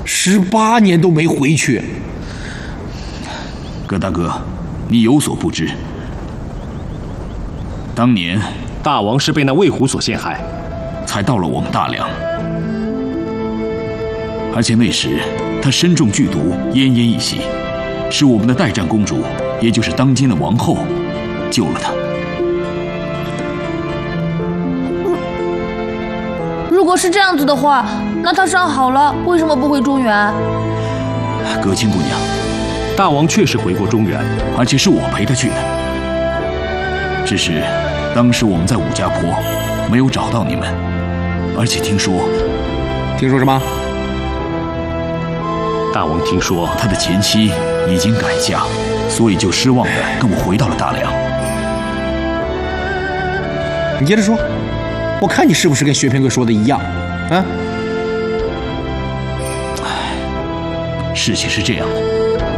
18年都没回去。 葛大哥，你有所不知，当年大王是被那魏虎所陷害， 才到了我们大梁，而且那时他身中剧毒，奄奄一息，是我们的代战公主，也就是当今的王后，救了他。 如果是这样子的话，那他伤好了，为什么不回中原？ 葛青姑娘， 大王确实回过中原， 而且是我陪他去的。只是当时我们在武家坡没有找到你们，而且听说什么？ 大王听说他的前妻已经改嫁，所以就失望的跟我回到了大梁。 你接着说，我看你是不是跟薛平贵说的一样啊？ 事情是这样的。